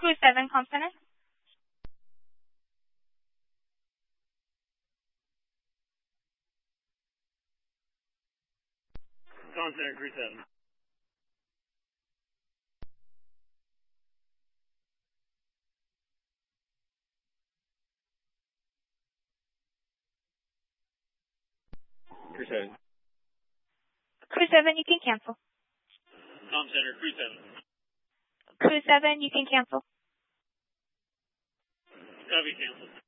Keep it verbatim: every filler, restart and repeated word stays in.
Crew seven, com center. Com center, Crew seven. Crew seven. Crew seven, you can cancel. Com center, Crew seven. Crew seven, you can cancel. Copy, cancel.